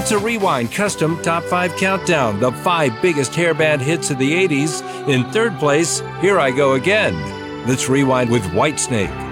It's a Rewind custom Top 5 countdown, the 5 biggest hairband hits of the 80s. In third place, Here I Go Again. Let's rewind with Whitesnake.